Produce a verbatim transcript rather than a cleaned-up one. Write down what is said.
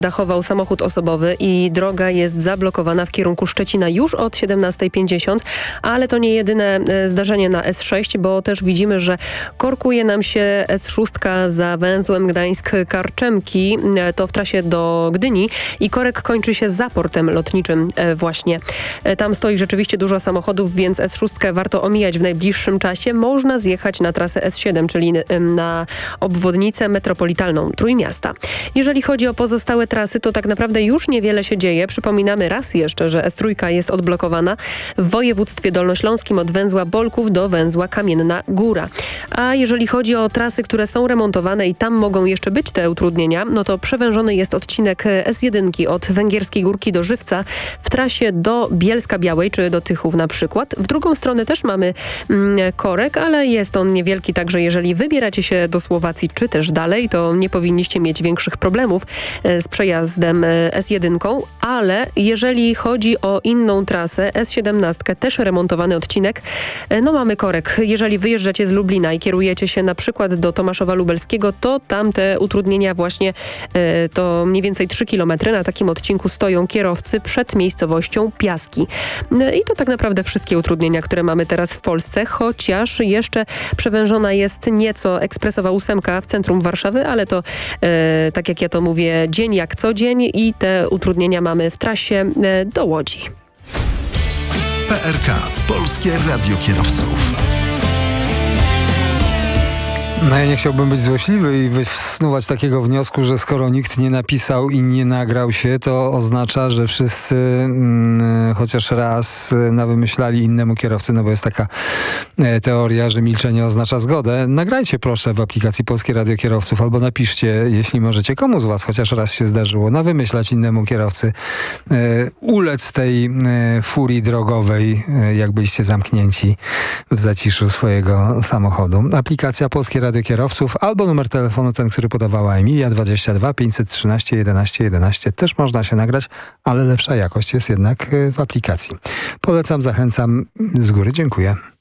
dachował samochód osobowy i droga jest zablokowana w kierunku Szczecina już od siedemnasta pięćdziesiąt, ale to nie jedyne zdarzenie na S sześć, bo też widzimy, że korkuje nam się S sześć za węzłem Gdańsk-Karczemki, to w trasie do Gdyni i korek kończy się za portem lotniczym właśnie. Tam stoi rzeczywiście dużo samochodów, więc S sześć warto omijać w najbliższym czasie. Można zjechać na trasę S siedem, czyli na obwodnicę metropolitalną Trójmiasta. Jeżeli chodzi o pozostałe trasy, to tak naprawdę już niewiele się dzieje. Przypominamy raz jeszcze, że S trzy jest odblokowana w województwie dolnośląskim od węzła Bolków do węzła Kamienna Góra. A jeżeli chodzi o trasy, które są remontowane i tam mogą jeszcze być te utrudnienia, no to przewężony jest odcinek S jeden od Węgierskiej Górki do Żywca w trasie do Bielska Białej czy do Tychów na przykład. W drugą stronę też mamy mm, korek, ale jest on niewielki, także jeżeli wybieracie się do Słowacji czy też dalej, to nie powinniście mieć większych problemów z przejazdem S jeden, ale jeżeli chodzi o inną trasę, S siedemnaście, też remontowany odcinek, no mamy korek. Jeżeli wyjeżdżacie z Lublina i kierujecie się na przykład do Tomaszowa Lubelskiego, to tam te utrudnienia właśnie to mniej więcej trzy kilometry. Na takim odcinku stoją kierowcy przed miejscowością Piaski. I to tak naprawdę wszystkie utrudnienia, które mamy teraz w Polsce, chociaż jeszcze przewężona jest nieco ekspresowa ósemka w centrum Warszawy, ale to e, tak jak ja to mówię, dzień jak co dzień i te utrudnienia mamy w trasie e, do Łodzi. P R K. Polskie Radio Kierowców. No ja nie chciałbym być złośliwy i wysnuwać takiego wniosku, że skoro nikt nie napisał i nie nagrał się, to oznacza, że wszyscy mm, chociaż raz nawymyślali innemu kierowcy, no bo jest taka e, teoria, że milczenie oznacza zgodę. Nagrajcie proszę w aplikacji Polskie Radio Kierowców albo napiszcie, jeśli możecie, komu z was chociaż raz się zdarzyło nawymyślać innemu kierowcy, e, ulec tej e, furii drogowej, e, jak byliście zamknięci w zaciszu swojego samochodu. Aplikacja Polskie Radio Kierowców albo numer telefonu ten, który podawała Emilia, dwadzieścia dwa pięćset trzynaście jedenaście jedenaście. Też można się nagrać, ale lepsza jakość jest jednak w aplikacji. Polecam, zachęcam, z góry dziękuję.